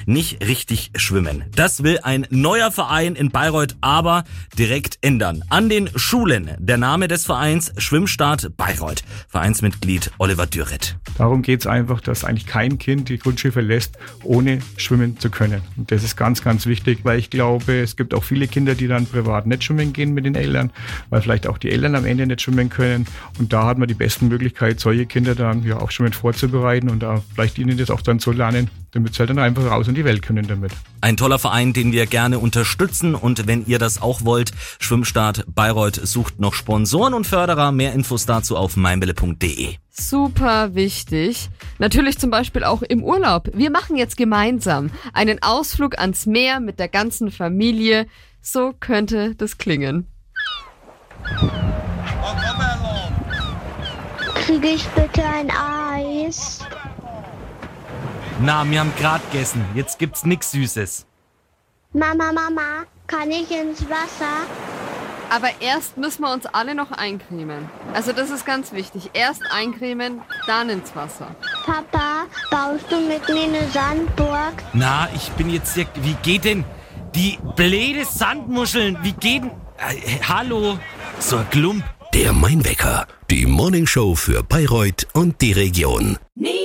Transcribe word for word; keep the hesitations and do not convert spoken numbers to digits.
nicht richtig schwimmen. Das will ein neuer Verein in Bayreuth aber direkt ändern. An den Schulen. Der Name des Vereins Schwimmstart Bayreuth. Vereinsmitglied Oliver Dürret. Darum geht es einfach, dass eigentlich kein Kind die Grundschule verlässt, ohne schwimmen zu können. Und das ist ganz, ganz wichtig, weil ich glaube, es gibt auch viele Kinder, die dann privat nicht schwimmen gehen mit den Eltern, weil vielleicht auch die Eltern am Ende nicht schwimmen können. Und da hat man die besten Möglichkeiten, solche Kinder dann ja, auf Schwimmen vorzubereiten und da vielleicht ihnen das auch dann zu lernen, damit sie halt dann einfach raus in die Welt können damit. Ein toller Verein, den wir gerne unterstützen, und wenn ihr das auch wollt, Schwimmstart Bayreuth sucht noch Sponsoren und Förderer. Mehr Infos dazu auf meinwille punkt de. Super wichtig. Natürlich zum Beispiel auch im Urlaub. Wir machen jetzt gemeinsam einen Ausflug ans Meer mit der ganzen Familie. So könnte das klingen. Kriege ich bitte ein Eis? Na, wir haben gerade gegessen. Jetzt gibt's nix Süßes. Mama, Mama, kann ich ins Wasser? Aber erst müssen wir uns alle noch eincremen. Also das ist ganz wichtig. Erst eincremen, dann ins Wasser. Papa, baust du mit mir eine Sandburg? Na, ich bin jetzt hier... Wie geht denn... Die blöde Sandmuscheln, wie geht denn... Äh, hallo? So ein Klump. Der Main Wecker, die Morningshow für Bayreuth und die Region. Nie